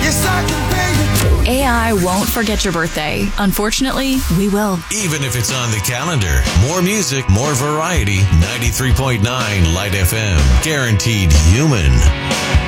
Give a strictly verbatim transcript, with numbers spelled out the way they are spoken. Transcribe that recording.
Yes, I can pay you. A I won't forget your birthday. Unfortunately, we will. Even if it's on the calendar. More music, more variety. ninety-three point nine Light F M. Guaranteed human.